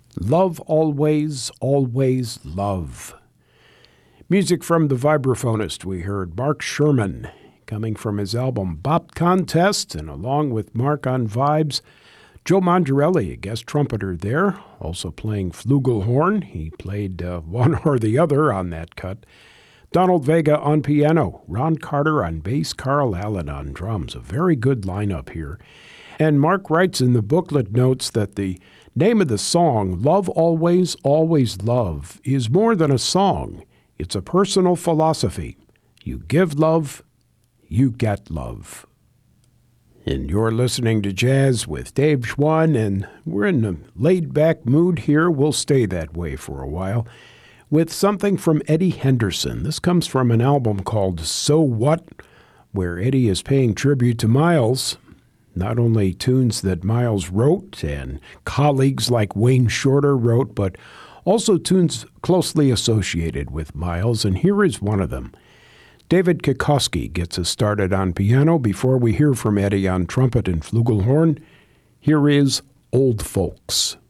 Love Always, Always Love. Music from the vibraphonist we heard, Mark Sherman, coming from his album Bop Contest, and along with Mark on vibes, Joe Mondarelli, a guest trumpeter there, also playing flugelhorn. He played one or the other on that cut. Donald Vega on piano, Ron Carter on bass, Carl Allen on drums. A very good lineup here. And Mark writes in the booklet notes that the name of the song, Love Always, Always Love, is more than a song. It's a personal philosophy. You give love, you get love. And you're listening to Jazz with Dave Schwann, and we're in a laid-back mood here. We'll stay that way for a while. With something from Eddie Henderson. This comes from an album called So What, where Eddie is paying tribute to Miles. Not only tunes that Miles wrote and colleagues like Wayne Shorter wrote, but also tunes closely associated with Miles, and here is one of them. David Kikoski gets us started on piano before we hear from Eddie on trumpet and flugelhorn. Here is Old Folks.